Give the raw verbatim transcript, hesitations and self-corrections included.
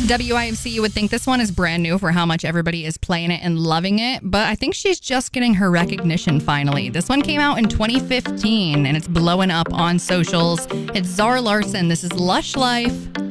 W I M C, you would think this one is brand new for how much everybody is playing it and loving it, but I think she's just getting her recognition finally. This one came out in twenty fifteen, and it's blowing up on socials. It's Zara Larsson. This is Lush Life.